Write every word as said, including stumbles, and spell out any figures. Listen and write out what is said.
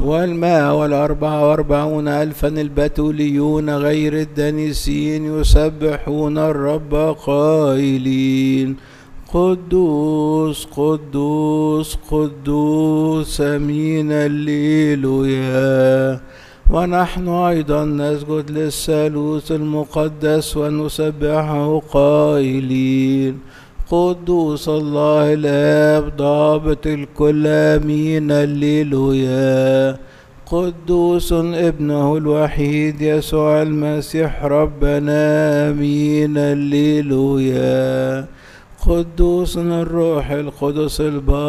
والماء والأربعة وأربعون ألفا البتوليون غير الدنيسين يسبحون الرب قائلين قدوس قدوس قدوس أمين الليلويا. ونحن أيضا نسجد للثالوث المقدس ونسبحه قائلين قدوس الله الآب ضابط الكل أمين الليلويا. قدوس ابنه الوحيد يسوع المسيح ربنا أمين الليلويا. قدوس الروح القدس البار